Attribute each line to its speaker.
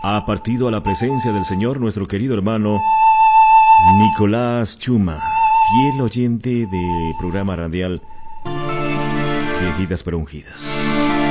Speaker 1: ha partido a la presencia del Señor nuestro querido hermano Nicolás Chuma, fiel oyente del programa radial Viejitas pero Ungidas.